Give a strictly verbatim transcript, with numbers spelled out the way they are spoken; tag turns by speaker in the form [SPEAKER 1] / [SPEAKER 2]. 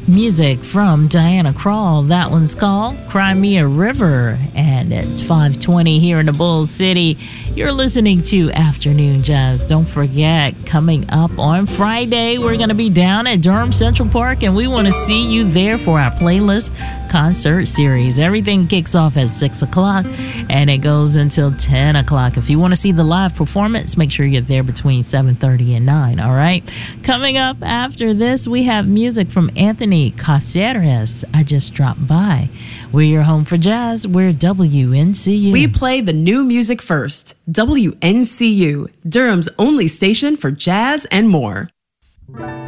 [SPEAKER 1] Music from Diana Krall. That one's called Crimea River, and it's five twenty here in the Bull City. You're listening to Afternoon Jazz. Don't forget, coming up on Friday, we're going to be down at Durham Central Park, and we want to see you there for our playlist concert series. Everything kicks off at six o'clock, and it goes until ten o'clock. If you want to see the live performance, make sure you're there between seven thirty and nine, all right? Coming up after this, we have music from Anthony Caceres. I Just Dropped By. We're your home for jazz. We're W N C U.
[SPEAKER 2] We play the new music first. W N C U, Durham's only station for jazz and more.